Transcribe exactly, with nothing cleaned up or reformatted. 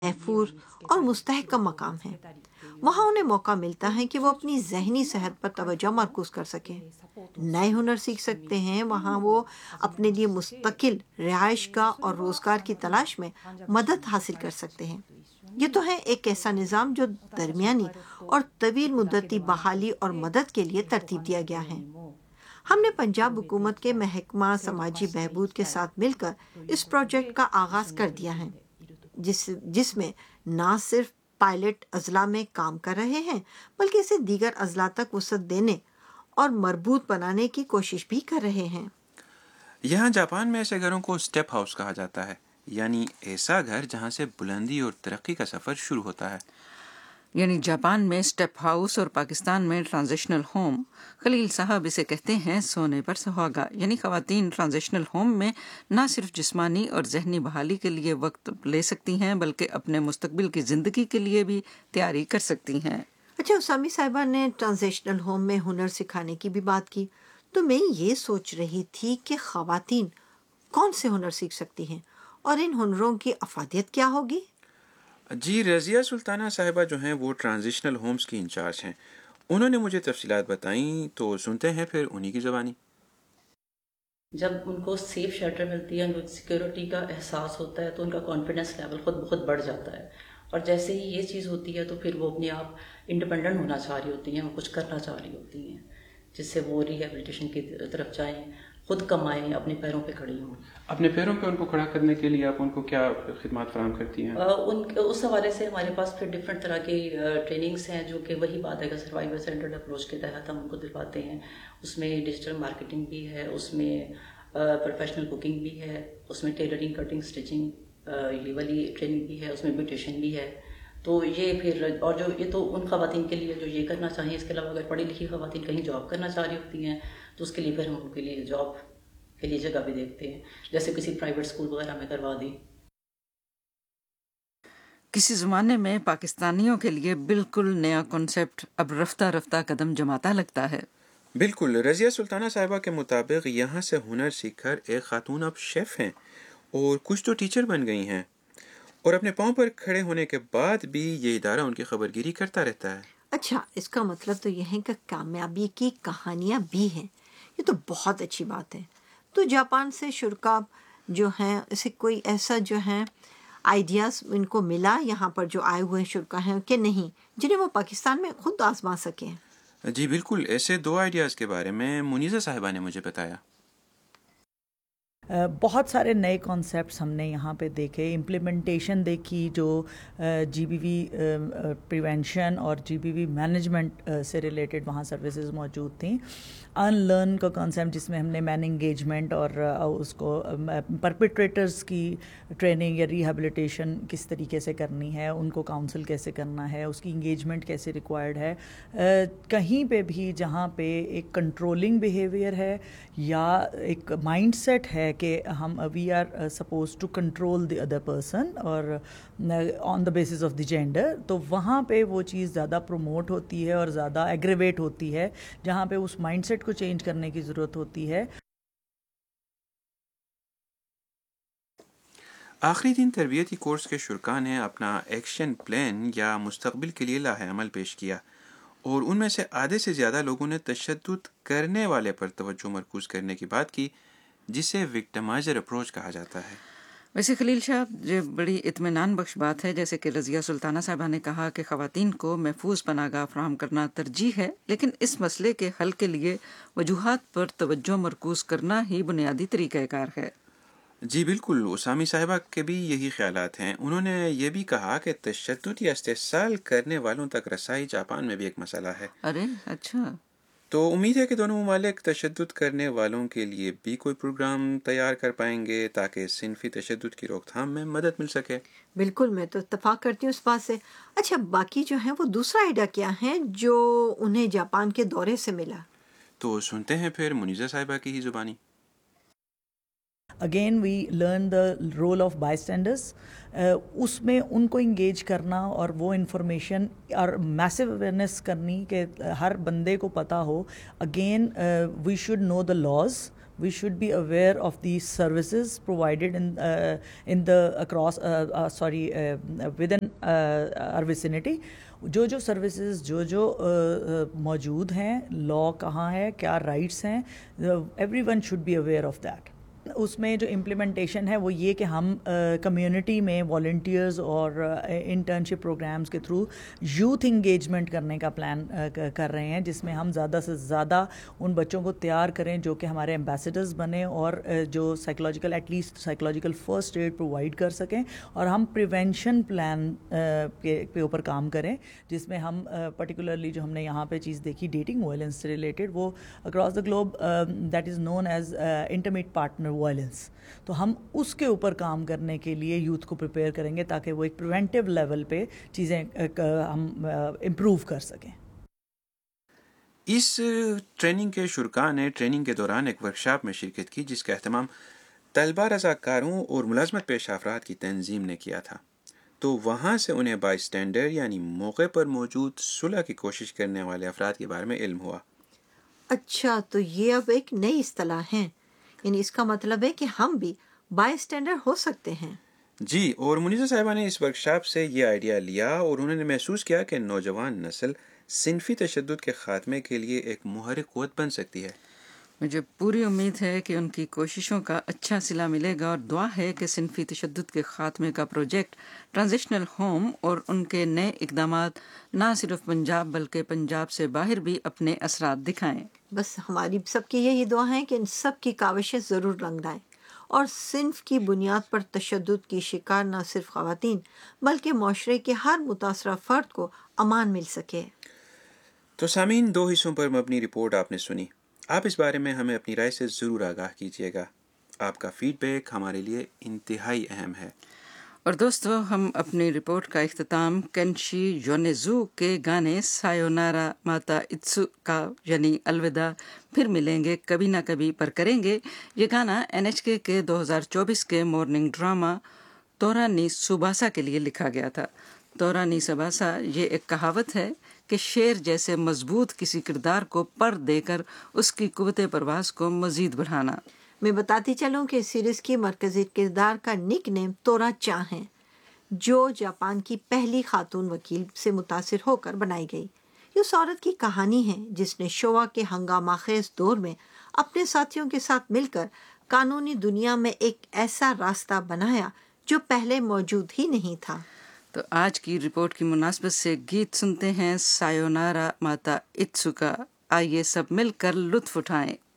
محفوظ اور مستحکم مقام ہے۔ وہاں انہیں موقع ملتا ہے کہ وہ اپنی ذہنی صحت پر توجہ مرکوز کر سکیں، نئے ہنر سیکھ سکتے ہیں۔ وہاں وہ اپنے لیے مستقل رہائش گاہ اور روزگار کی تلاش میں مدد حاصل کر سکتے ہیں۔ یہ تو ہے ایک ایسا نظام جو درمیانی اور طویل مدتی بحالی اور مدد کے لیے ترتیب دیا گیا ہے۔ ہم نے پنجاب حکومت کے محکمہ سماجی بہبود کے ساتھ مل کر اس پروجیکٹ کا آغاز کر دیا ہے، جس جس میں نہ صرف پائلٹ اضلاع میں کام کر رہے ہیں بلکہ اسے دیگر اضلاع تک وسعت دینے اور مربوط بنانے کی کوشش بھی کر رہے ہیں۔ یہاں جاپان میں ایسے گھروں کو اسٹیپ ہاؤس کہا جاتا ہے، یعنی ایسا گھر جہاں سے بلندی اور ترقی کا سفر شروع ہوتا ہے۔ یعنی جاپان میں اسٹیپ ہاؤس اور پاکستان میں ٹرانزیشنل ہوم۔ خلیل صاحب اسے کہتے ہیں سونے پر سہاگا، یعنی خواتین ٹرانزیشنل ہوم میں نہ صرف جسمانی اور ذہنی بحالی کے لیے وقت لے سکتی ہیں بلکہ اپنے مستقبل کی زندگی کے لیے بھی تیاری کر سکتی ہیں۔ اچھا، اسامی صاحبہ نے ٹرانزیشنل ہوم میں ہنر سکھانے کی بھی بات کی، تو میں یہ سوچ رہی تھی کہ خواتین کون سے ہنر سیکھ سکتی ہیں اور ان ہنروں کی افادیت کیا ہوگی؟ جی، رضیہ سلطانہ صاحبہ جو ہیں وہ ٹرانزیشنل ہومز کی انچارج ہیں۔ انہوں نے مجھے تفصیلات بتائیں، تو سنتے ہیں پھر انہی کی زبانی۔ جب ان کو سیف شیلٹر ملتی ہے، ان کو سیکیورٹی کا احساس ہوتا ہے، تو ان کا کانفیڈنس لیول خود بخود بڑھ جاتا ہے، اور جیسے ہی یہ چیز ہوتی ہے تو پھر وہ اپنے آپ انڈیپینڈنٹ ہونا چاہ رہی ہوتی ہیں، وہ کچھ کرنا چاہ رہی ہوتی ہیں، جس سے وہ ریہیبلیٹیشن کی طرف جائیں، خود کمائیں، اپنے پیروں پہ کھڑی ہوں۔ اپنے پیروں پہ ان کو کھڑا کرنے کے لیے آپ ان کو کیا خدمات فراہم کرتی ہیں؟ ان اس حوالے سے ہمارے پاس پھر ڈفرینٹ طرح کی ٹریننگس ہیں، جو کہ وہی بات ہے کہ سروائیور سینٹرڈ اپروچ کے تحت ہم ان کو دلواتے ہیں۔ اس میں ڈیجیٹل مارکیٹنگ بھی ہے، اس میں پروفیشنل کوکنگ بھی ہے، اس میں ٹیلرنگ، کٹنگ، اسٹچنگ یہ والی ٹریننگ بھی ہے، اس میں بیوٹیشن بھی ہے۔ تو یہ پھر اور جو یہ تو ان خواتین کے لیے جو یہ کرنا چاہیں، اس کے علاوہ اگر پڑھی لکھی خواتین کہیں جاب کرنا چاہ رہی ہوتی ہیں تو اس کے لیے پھر ہم ان کے لیے جاب کے لیے جگہ بھی دیکھتے ہیں، جیسے کسی پرائیویٹ اسکول وغیرہ میں کروا دی۔ کسی زمانے میں پاکستانیوں کے لیے بالکل نیا کنسپٹ اب رفتہ رفتہ قدم جماتا لگتا ہے۔ بالکل، رضیہ سلطانہ صاحبہ کے مطابق یہاں سے ہنر سیکھ کر ایک خاتون اب شیف ہیں، اور کچھ تو ٹیچر بن گئی ہیں، اور اپنے پاؤں پر کھڑے ہونے کے بعد بھی یہ ادارہ ان کی خبرگیری کرتا رہتا ہے۔ اچھا، اس کا مطلب تو یہ ہے کہ کامیابی کی کہانیاں بھی ہیں۔ یہ تو بہت اچھی بات ہے۔ تو جاپان سے شرکا جو ہیں، اسے کوئی ایسا جو ہے آئیڈیاز ان کو ملا یہاں پر جو آئے ہوئے شرکا ہیں کہ نہیں، جنہیں وہ پاکستان میں خود آزما سکیں؟ جی بالکل، ایسے دو آئیڈیاز کے بارے میں منیزہ صاحبہ نے مجھے بتایا۔ بہت سارے نئے کانسیپٹس ہم نے یہاں پہ دیکھے، امپلیمنٹیشن دیکھی، جو جی بی وی پریونشن اور جی بی وی مینجمنٹ سے ریلیٹڈ وہاں سروسز موجود تھیں۔ ان لرن کا کانسیپٹ، جس میں ہم نے مین انگیجمنٹ اور اس کو پرپیٹریٹرز کی ٹریننگ یا ریہیبلیٹیشن کس طریقے سے کرنی ہے، ان کو کاؤنسل کیسے کرنا ہے، اس کی انگیجمنٹ کیسے ریکوائرڈ ہے۔ کہیں پہ بھی جہاں پہ ایک کنٹرولنگ بیہیویئر ہے یا ایک مائنڈ سیٹ ہے کہ ہم we are suppose to control the other person اور آن the basis of the gender, تو وہاں پہ وہ چیز زیادہ پروموٹ ہوتی ہے اور زیادہ ایگریویٹ ہوتی ہے، جہاں پہ اس مائنڈ سیٹ کو چینج کرنے کی ضرورت ہوتی ہے۔ آخری دن تربیتی کورس کے شرکاء نے اپنا ایکشن پلان یا مستقبل کے لیے لاہ عمل پیش کیا، اور ان میں سے آدھے سے زیادہ لوگوں نے تشدد کرنے والے پر توجہ مرکوز کرنے کی بات کی، جسے وکٹمائزر اپروچ کہا جاتا ہے۔ ویسے خلیل شاہ، یہ بڑی اطمینان بخش بات ہے، جیسے کہ رضیہ سلطانہ صاحبہ نے کہا کہ خواتین کو محفوظ پناہ گاہ فراہم کرنا ترجیح ہے، لیکن اس مسئلے کے حل کے لیے وجوہات پر توجہ مرکوز کرنا ہی بنیادی طریقہ کار ہے۔ جی بالکل، اسامی صاحبہ کے بھی یہی خیالات ہیں۔ انہوں نے یہ بھی کہا کہ تشدد یا استحصال کرنے والوں تک رسائی جاپان میں بھی ایک مسئلہ ہے۔ ارے اچھا، تو امید ہے کہ دونوں ممالک تشدد کرنے والوں کے لیے بھی کوئی پروگرام تیار کر پائیں گے تاکہ صنفی تشدد کی روک تھام میں مدد مل سکے۔ بالکل، میں تو اتفاق کرتی ہوں اس بات سے۔ اچھا، باقی جو ہیں وہ دوسرا آئیڈیا کیا ہے جو انہیں جاپان کے دورے سے ملا؟ تو سنتے ہیں پھر منیزہ صاحبہ کی ہی زبانی۔ Again we learn the role of by standards, اس میں ان کو انگیج کرنا اور وہ انفارمیشن اور میسو اویئرنیس کرنی کہ ہر بندے کو پتہ ہو۔ Again we should know the laws, we should be aware of the services provided in uh, in the across uh, uh, sorry uh, within uh, our vicinity. جو جو سروسز جو جو موجود ہیں, لا کہاں ہے, کیا رائٹس ہیں, every one should be aware of that. اس میں جو امپلیمنٹیشن ہے وہ یہ کہ ہم کمیونٹی میں والنٹیئرز اور انٹرنشپ پروگرامز کے تھرو یوتھ انگیجمنٹ کرنے کا پلان کر رہے ہیں, جس میں ہم زیادہ سے زیادہ ان بچوں کو تیار کریں جو کہ ہمارے ایمبیسڈرز بنیں اور جو psychological at least psychological first aid provide کر سکیں, اور ہم پریونشن پلان کے اوپر کام کریں, جس میں ہم پرٹیکولرلی جو ہم نے یہاں پہ چیز دیکھی ڈیٹنگ وائلنس سے ریلیٹڈ, وہ across the globe that is known as intimate partner violence. تو ہم اس کے اوپر کام کرنے کے لیے یوتھ کو پریپیئر کریں گے تاکہ وہ ایک پریونٹیو لیول پہ چیزیں ہم امپروو کر سکیں. اس ٹریننگ کے شرکاء نے ٹریننگ کے دوران ایک ورکشاپ میں شرکت کی جس کا اہتمام طلبہ رضاکاروں اور ملازمت پیش افراد کی تنظیم نے کیا تھا. تو وہاں سے انہیں بائی اسٹینڈر یعنی موقع پر موجود صلح کی کوشش کرنے والے افراد کے بارے میں علم ہوا. اچھا, تو یہ اب ایک نئی اصطلاح ہے, یعنی اس کا مطلب ہے کہ ہم بھی بائی اسٹینڈر ہو سکتے ہیں. جی, اور منیزہ صاحبہ نے اس ورکشاپ سے یہ آئیڈیا لیا اور انہوں نے محسوس کیا کہ نوجوان نسل صنفی تشدد کے خاتمے کے لیے ایک محرک قوت بن سکتی ہے. مجھے پوری امید ہے کہ ان کی کوششوں کا اچھا صلہ ملے گا, اور دعا ہے کہ صنفی تشدد کے خاتمے کا پروجیکٹ ٹرانزیشنل ہوم اور ان کے نئے اقدامات نہ صرف پنجاب بلکہ پنجاب سے باہر بھی اپنے اثرات دکھائیں. بس ہماری سب کی یہی دعا ہے کہ ان سب کی کاوشیں ضرور رنگ لائیں اور صنف کی بنیاد پر تشدد کی شکار نہ صرف خواتین بلکہ معاشرے کے ہر متاثرہ فرد کو امان مل سکے. تو سامعین, دو حصوں پر مبنی رپورٹ آپ نے سنی. آپ اس بارے میں ہمیں اپنی رائے سے ضرور آگاہ کیجیے گا. آپ کا فیڈ بیک ہمارے لیے انتہائی اہم ہے. اور دوستو, ہم اپنی رپورٹ کا اختتام کنشی یونیزو کے گانے سایونارا ماتا اتسو کا یعنی الوداع پھر ملیں گے کبھی نہ کبھی پر کریں گے. یہ گانا این ایچ کے کے دو ہزار چوبیس کے مارننگ ڈرامہ تورا نی سوباسا کے لیے لکھا گیا تھا. تورا نی سوباسا یہ ایک کہاوت ہے کہ شیر جیسے مضبوط کسی کردار کو پر دے کر اس کی قوت پرواز کو مزید بڑھانا. میں بتاتی چلوں کہ سیریز کی مرکزی کردار کا نک نیم تورا چاں ہے, جو جاپان کی پہلی خاتون وکیل سے متاثر ہو کر بنائی گئی. یہ اس عورت کی کہانی ہے جس نے شوا کے ہنگامہ خیز دور میں اپنے ساتھیوں کے ساتھ مل کر قانونی دنیا میں ایک ایسا راستہ بنایا جو پہلے موجود ہی نہیں تھا. تو آج کی رپورٹ کی مناسبت سے گیت سنتے ہیں سایونارا ماتا اتسو کا. آئیے سب مل کر لطف اٹھائیں.